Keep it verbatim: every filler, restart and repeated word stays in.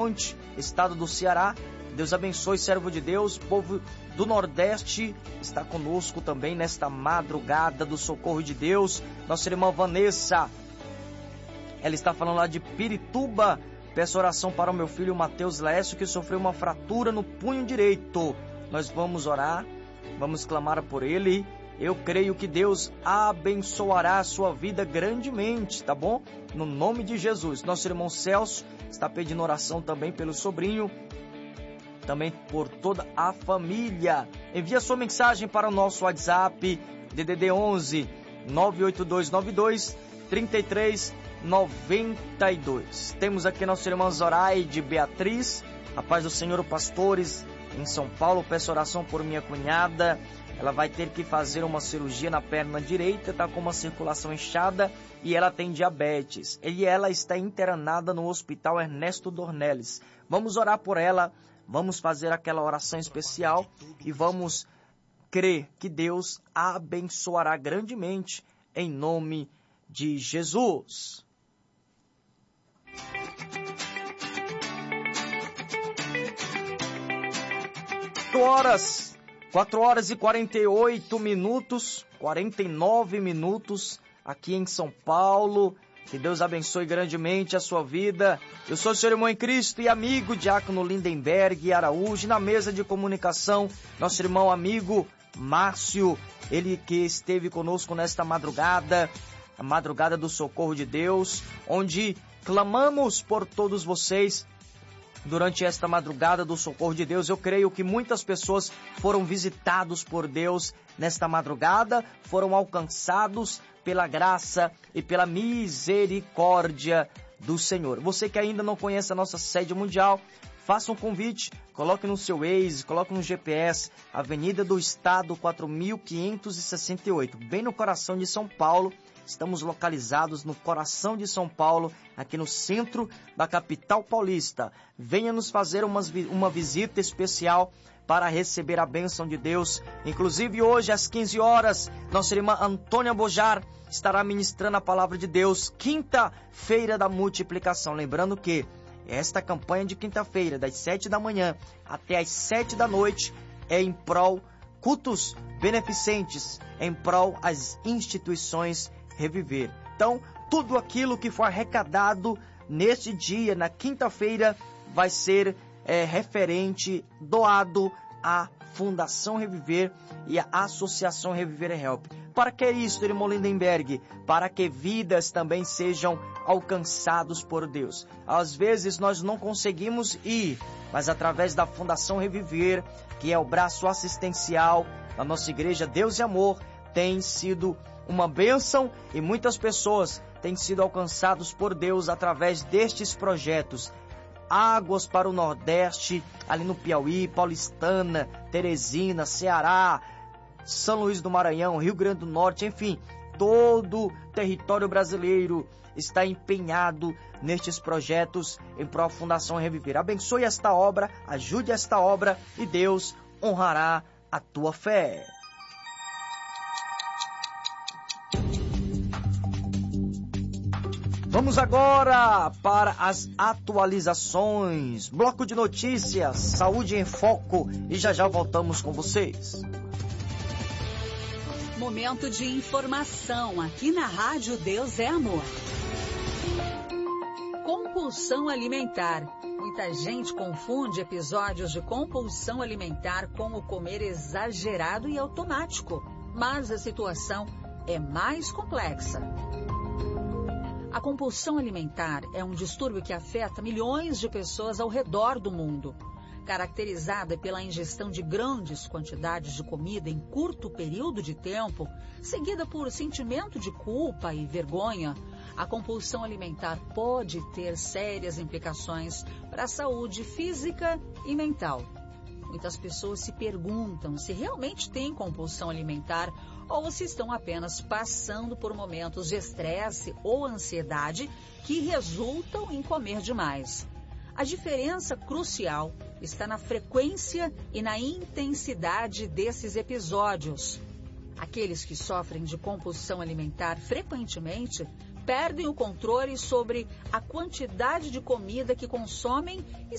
Monte, estado do Ceará. Deus abençoe, servo de Deus. Povo do Nordeste está conosco também nesta madrugada do socorro de Deus. Nossa irmã Vanessa, ela está falando lá de Pirituba. Peço oração para o meu filho Mateus Lécio, que sofreu uma fratura no punho direito. Nós vamos orar, vamos clamar por ele. Eu creio que Deus abençoará a sua vida grandemente, tá bom? No nome de Jesus. Nosso irmão Celso está pedindo oração também pelo sobrinho, também por toda a família. Envia sua mensagem para o nosso WhatsApp, D D D onze, nove oito dois nove dois, três três nove dois. Temos aqui nossa irmã Zoraide Beatriz. A paz do Senhor, pastores, em São Paulo. Peço oração por minha cunhada. Ela vai ter que fazer uma cirurgia na perna direita, está com uma circulação inchada e ela tem diabetes. E ela está internada no Hospital Ernesto Dornelles. Vamos orar por ela, vamos fazer aquela oração especial e vamos crer que Deus a abençoará grandemente em nome de Jesus. Quatro horas, quatro horas e quarenta e oito minutos, quarenta e nove minutos aqui em São Paulo. Que Deus abençoe grandemente a sua vida. Eu sou o seu irmão em Cristo e amigo Diácono Lindenberg Araújo. Na mesa de comunicação, nosso irmão amigo Márcio, ele que esteve conosco nesta madrugada, a madrugada do socorro de Deus, onde clamamos por todos vocês. Durante esta madrugada do socorro de Deus, eu creio que muitas pessoas foram visitados por Deus nesta madrugada, foram alcançados pela graça e pela misericórdia do Senhor. Você que ainda não conhece a nossa sede mundial, faça um convite, coloque no seu Waze, coloque no G P S, Avenida do Estado quatro mil quinhentos e sessenta e oito, bem no coração de São Paulo. Estamos localizados no coração de São Paulo, aqui no centro da capital paulista. Venha nos fazer umas, uma visita especial para receber a bênção de Deus. Inclusive hoje às quinze horas, nossa irmã Antônia Bojar estará ministrando a palavra de Deus, quinta-feira da multiplicação. Lembrando que esta campanha de quinta-feira, das sete da manhã até as sete da noite, é em prol cultos beneficentes, em prol às instituições Reviver. Então, tudo aquilo que for arrecadado neste dia, na quinta-feira, vai ser é, referente, doado à Fundação Reviver e à Associação Reviver e Help. Para que isso, irmão Lindenberg? Para que vidas também sejam alcançados por Deus. Às vezes nós não conseguimos ir, mas através da Fundação Reviver, que é o braço assistencial da nossa igreja Deus e Amor, tem sido uma bênção e muitas pessoas têm sido alcançados por Deus através destes projetos. Águas para o Nordeste, ali no Piauí, Paulistana, Teresina, Ceará, São Luís do Maranhão, Rio Grande do Norte, enfim, todo o território brasileiro está empenhado nestes projetos em prol da Fundação Reviver. Abençoe esta obra, ajude esta obra e Deus honrará a tua fé. Vamos agora para as atualizações. Bloco de notícias, Saúde em Foco, e já já voltamos com vocês. Momento de informação aqui na Rádio Deus é Amor. Compulsão alimentar. Muita gente confunde episódios de compulsão alimentar com o comer exagerado e automático, mas a situação é mais complexa. A compulsão alimentar é um distúrbio que afeta milhões de pessoas ao redor do mundo. Caracterizada pela ingestão de grandes quantidades de comida em curto período de tempo, seguida por sentimento de culpa e vergonha, a compulsão alimentar pode ter sérias implicações para a saúde física e mental. Muitas pessoas se perguntam se realmente têm compulsão alimentar ou se estão apenas passando por momentos de estresse ou ansiedade que resultam em comer demais. A diferença crucial está na frequência e na intensidade desses episódios. Aqueles que sofrem de compulsão alimentar frequentemente perdem o controle sobre a quantidade de comida que consomem e